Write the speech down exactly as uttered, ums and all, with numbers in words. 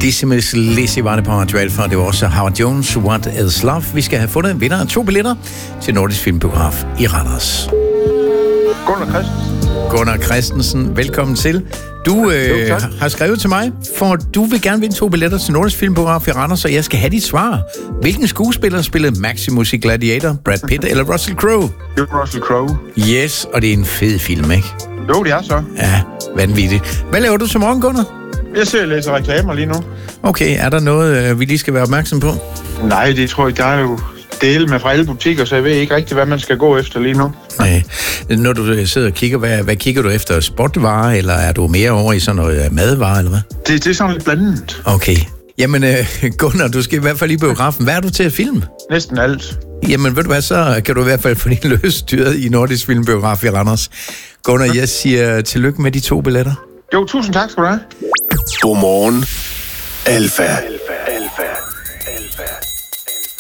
Decimus Lizzy var det på Radio Alfa. Det var også Howard Jones, What is Love. Vi skal have fundet en vinder af to billetter til Nordisk Filmbiograf i Randers. Gunnar Christensen. Gunnar Christensen, velkommen til. Du øh, jo, har skrevet til mig, for du vil gerne vinde to billetter til Nordisk Filmbiograf i Randers, så jeg skal have dit svar. Hvilken skuespiller spillede Maximus i Gladiator? Brad Pitt eller Russell Crowe? Det er Russell Crowe. Yes, og det er en fed film, ikke? Jo, det er så. Ja, vanvittigt. Hvad laver du til morgen, Gunnar? Jeg ser og læser reklamer lige nu. Okay, er der noget, vi lige skal være opmærksom på? Nej, det tror jeg, der er jo dele med fra alle butikker, så jeg ved ikke rigtig, hvad man skal gå efter lige nu. Nej. Når du sidder og kigger, hvad, hvad kigger du efter? Sportvarer, eller er du mere over i sådan noget madvarer, eller hvad? Det, det er sådan lidt blandet. Okay. Jamen, øh, Gunnar, du skal i hvert fald i biografen. Hvad er du til at filme? Næsten alt. Jamen, ved du hvad, så kan du i hvert fald få din løsstyret i Nordisk Filmbiograf i Randers. Gunnar, jeg siger tillykke med de to billetter. Jo, tusind tak skal du have. Godmorgen, Alfa.